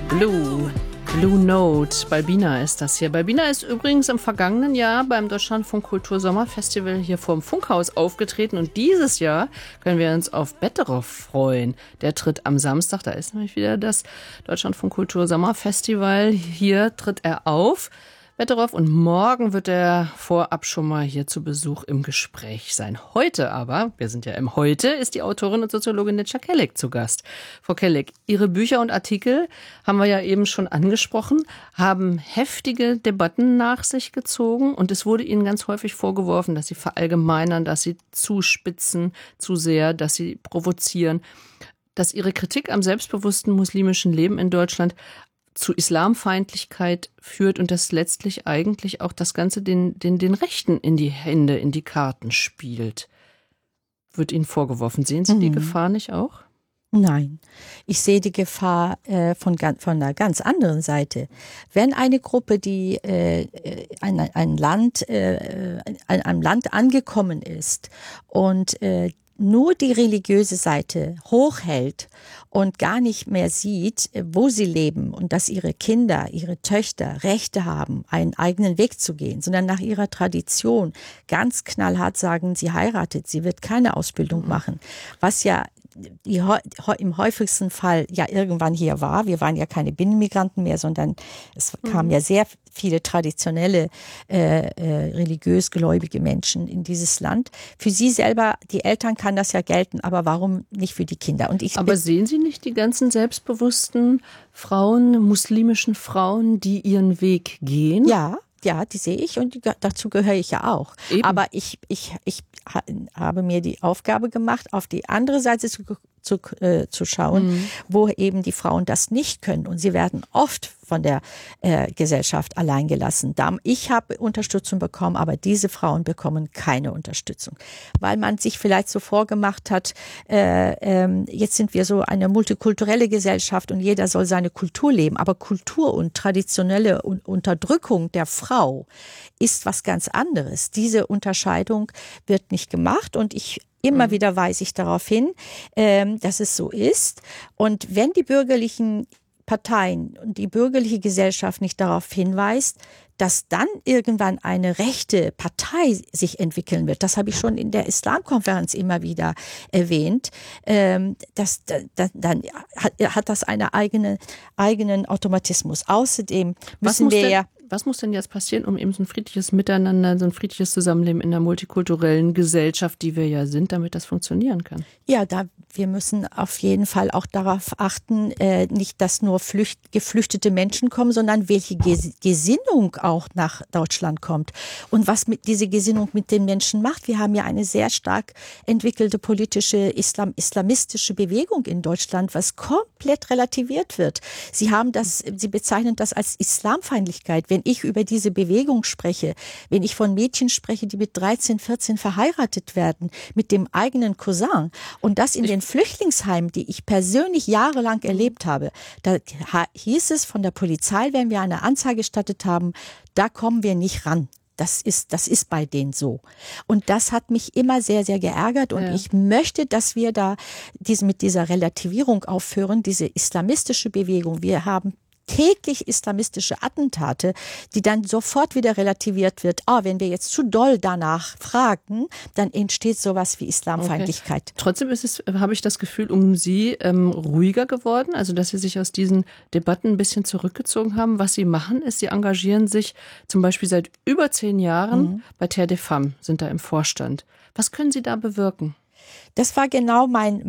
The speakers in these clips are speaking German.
Blue Note. Balbina ist das hier. Balbina ist übrigens im vergangenen Jahr beim Deutschlandfunk Kultur Sommerfestival hier vorm Funkhaus aufgetreten. Und dieses Jahr können wir uns auf Betteroff freuen. Der tritt am Samstag, da ist nämlich wieder das Deutschlandfunk Kultur Sommerfestival. Hier tritt er auf. Betteroff, und morgen wird er vorab schon mal hier zu Besuch im Gespräch sein. Heute aber, wir sind ja im Heute, ist die Autorin und Soziologin Netscha Kelleg zu Gast. Frau Kelleg, Ihre Bücher und Artikel, haben wir ja eben schon angesprochen, haben heftige Debatten nach sich gezogen und es wurde Ihnen ganz häufig vorgeworfen, dass Sie verallgemeinern, dass Sie zuspitzen zu sehr, dass Sie provozieren, dass Ihre Kritik am selbstbewussten muslimischen Leben in Deutschland zu Islamfeindlichkeit führt und das letztlich eigentlich auch das Ganze den Rechten in die Hände, in die Karten spielt. Wird Ihnen vorgeworfen. Sehen Sie die Gefahr nicht auch? Nein, ich sehe die Gefahr von einer ganz anderen Seite. Wenn eine Gruppe, die an einem Land angekommen ist und nur die religiöse Seite hochhält und gar nicht mehr sieht, wo sie leben und dass ihre Kinder, ihre Töchter Rechte haben, einen eigenen Weg zu gehen, sondern nach ihrer Tradition ganz knallhart sagen, sie heiratet, sie wird keine Ausbildung machen, was ja im häufigsten Fall ja irgendwann hier war. Wir waren ja keine Binnenmigranten mehr, sondern es kamen ja sehr viele traditionelle, religiös gläubige Menschen in dieses Land. Für sie selber, die Eltern, kann das ja gelten, aber warum nicht für die Kinder? Aber sehen Sie nicht die ganzen selbstbewussten Frauen, muslimischen Frauen, die ihren Weg gehen? Ja, die sehe ich und dazu gehöre ich ja auch. Eben. Aber ich habe mir die Aufgabe gemacht, auf die andere Seite zu schauen, wo eben die Frauen das nicht können. Und sie werden oft von der Gesellschaft allein gelassen. Ich habe Unterstützung bekommen, aber diese Frauen bekommen keine Unterstützung. Weil man sich vielleicht so vorgemacht hat, jetzt sind wir so eine multikulturelle Gesellschaft und jeder soll seine Kultur leben. Aber Kultur und traditionelle Unterdrückung der Frau ist was ganz anderes. Diese Unterscheidung wird nicht gemacht und immer wieder weise ich darauf hin, dass es so ist. Und wenn die bürgerlichen Parteien und die bürgerliche Gesellschaft nicht darauf hinweist, dass dann irgendwann eine rechte Partei sich entwickeln wird. Das habe ich schon in der Islamkonferenz immer wieder erwähnt. Dann hat das einen eigenen Automatismus. Außerdem müssen was muss denn jetzt passieren, um eben so ein friedliches Miteinander, so ein friedliches Zusammenleben in der multikulturellen Gesellschaft, die wir ja sind, damit das funktionieren kann? Ja, wir müssen auf jeden Fall auch darauf achten, nicht, dass nur geflüchtete Menschen kommen, sondern welche Gesinnung auch nach Deutschland kommt und was diese Gesinnung mit den Menschen macht. Wir haben ja eine sehr stark entwickelte politische islamistische Bewegung in Deutschland, was komplett relativiert wird. Sie bezeichnen das als Islamfeindlichkeit. Wenn ich über diese Bewegung spreche, wenn ich von Mädchen spreche, die mit 13, 14 verheiratet werden, mit dem eigenen Cousin und das in den Flüchtlingsheimen, die ich persönlich jahrelang erlebt habe, da hieß es von der Polizei, wenn wir eine Anzeige gestattet haben, da kommen wir nicht ran. Das ist bei denen so. Und das hat mich immer sehr, sehr geärgert. Und ich möchte, dass wir da mit dieser Relativierung aufhören, diese islamistische Bewegung. Wir haben täglich islamistische Attentate, die dann sofort wieder relativiert wird. Wenn wir jetzt zu doll danach fragen, dann entsteht sowas wie Islamfeindlichkeit. Okay. Trotzdem habe ich das Gefühl, um Sie ruhiger geworden, also dass Sie sich aus diesen Debatten ein bisschen zurückgezogen haben. Was Sie machen, ist, Sie engagieren sich zum Beispiel seit über 10 Jahren bei Terre des Femmes, sind da im Vorstand. Was können Sie da bewirken? Das war genau mein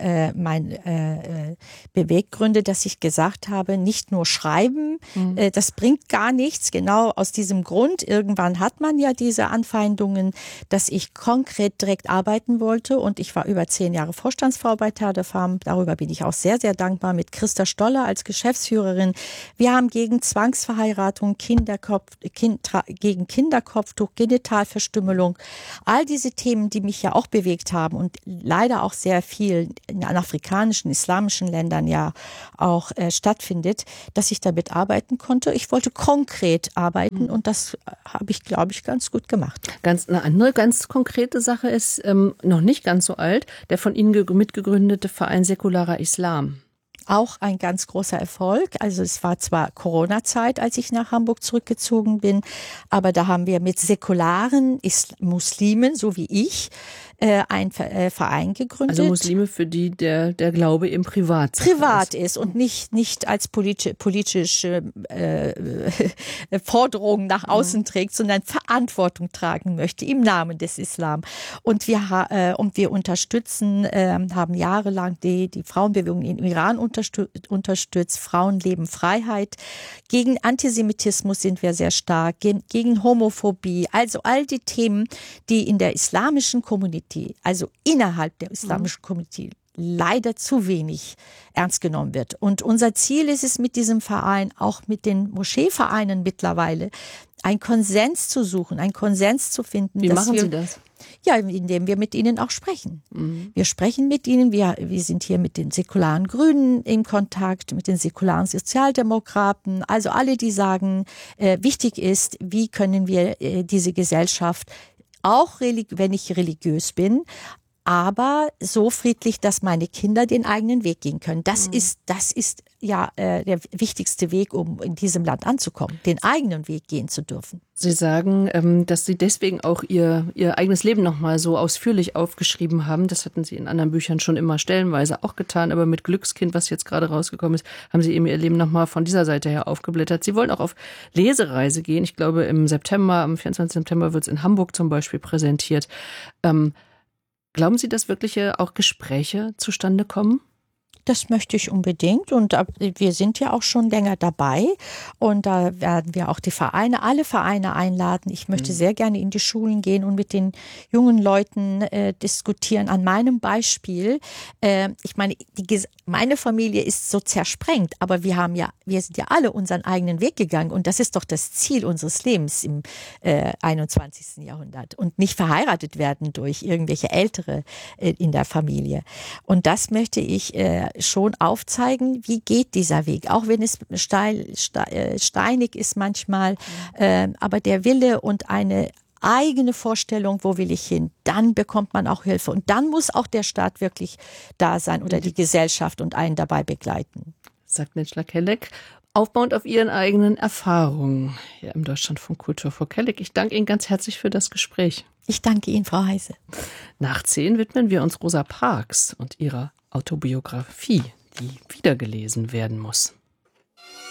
Beweggründe, dass ich gesagt habe, nicht nur schreiben, das bringt gar nichts. Genau aus diesem Grund, irgendwann hat man ja diese Anfeindungen, dass ich konkret direkt arbeiten wollte. Und ich war über 10 Jahre Vorstandsfrau bei Terre des Femmes. Darüber bin ich auch sehr, sehr dankbar, mit Christa Stoller als Geschäftsführerin. Wir haben gegen Zwangsverheiratung, gegen Kinderkopftuch, Genitalverstümmelung, all diese Themen, die mich ja auch bewegt haben und leider auch sehr viel in afrikanischen, islamischen Ländern ja auch stattfindet, dass ich damit arbeiten konnte. Ich wollte konkret arbeiten und das habe ich, glaube ich, ganz gut gemacht. Eine andere ganz konkrete Sache ist, noch nicht ganz so alt, der von Ihnen mitgegründete Verein Säkularer Islam. auch ein ganz großer Erfolg. Also es war zwar Corona-Zeit, als ich nach Hamburg zurückgezogen bin, aber da haben wir mit säkularen Muslimen, so wie ich, einen Verein gegründet. Also Muslime, für die der Glaube eben privat ist und nicht als politische Forderungen nach außen trägt, sondern Verantwortung tragen möchte im Namen des Islam. Und wir unterstützen, haben jahrelang die Frauenbewegung im Iran unterstützt, Frauenleben, Freiheit. Gegen Antisemitismus sind wir sehr stark, gegen Homophobie, also all die Themen, die in der islamischen Community, also innerhalb der islamischen Community, leider zu wenig ernst genommen wird. Und unser Ziel ist es mit diesem Verein, auch mit den Moscheevereinen mittlerweile, einen Konsens zu suchen, einen Konsens zu finden. Wie machen Sie das? Ja, indem wir mit ihnen auch sprechen. Wir sprechen mit ihnen, wir sind hier mit den säkularen Grünen in Kontakt, mit den säkularen Sozialdemokraten, also alle, die sagen, wichtig ist, wie können wir diese Gesellschaft auch wenn ich religiös bin, aber so friedlich, dass meine Kinder den eigenen Weg gehen können. Das ist ja der wichtigste Weg, um in diesem Land anzukommen, den eigenen Weg gehen zu dürfen. Sie sagen, dass Sie deswegen auch Ihr eigenes Leben nochmal so ausführlich aufgeschrieben haben. Das hatten Sie in anderen Büchern schon immer stellenweise auch getan, aber mit Glückskind, was jetzt gerade rausgekommen ist, haben Sie eben Ihr Leben nochmal von dieser Seite her aufgeblättert. Sie wollen auch auf Lesereise gehen. Ich glaube, im September, am 24. September wird es in Hamburg zum Beispiel präsentiert. Glauben Sie, dass wirklich auch Gespräche zustande kommen? Das möchte ich unbedingt und wir sind ja auch schon länger dabei und da werden wir auch alle Vereine einladen. Ich möchte sehr gerne in die Schulen gehen und mit den jungen Leuten diskutieren an meinem Beispiel. Ich meine, meine Familie ist so zersprengt, aber wir sind ja alle unseren eigenen Weg gegangen und das ist doch das Ziel unseres Lebens im 21. Jahrhundert und nicht verheiratet werden durch irgendwelche Ältere in der Familie. Und das möchte ich schon aufzeigen, wie geht dieser Weg, auch wenn es steinig ist manchmal, aber der Wille und eine eigene Vorstellung, wo will ich hin, dann bekommt man auch Hilfe und dann muss auch der Staat wirklich da sein oder die Gesellschaft und einen dabei begleiten. Sagt Necla Kelek, aufbauend auf Ihren eigenen Erfahrungen hier im Deutschlandfunk Kultur Frau Kelek. Ich danke Ihnen ganz herzlich für das Gespräch. Ich danke Ihnen, Frau Heise. Nach 10 widmen wir uns Rosa Parks und ihrer Autobiografie, die wiedergelesen werden muss.